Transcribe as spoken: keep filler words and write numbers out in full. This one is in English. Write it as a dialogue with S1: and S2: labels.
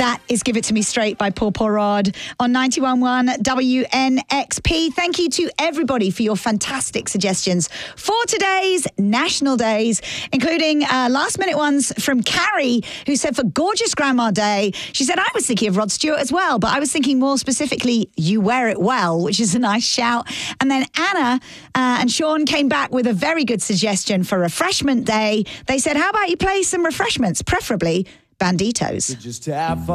S1: That is Give It To Me Straight by Paul Porod on ninety-one point one W N X P. Thank you to everybody for your fantastic suggestions for today's National Days, including uh, last-minute ones from Carrie, who said for Gorgeous Grandma Day, she said, I was thinking of Rod Stewart as well, but I was thinking more specifically, You Wear It Well, which is a nice shout. And then Anna uh, and Sean came back with a very good suggestion for Refreshment Day. They said, how about you play some refreshments, preferably Banditos?
S2: Just have fun.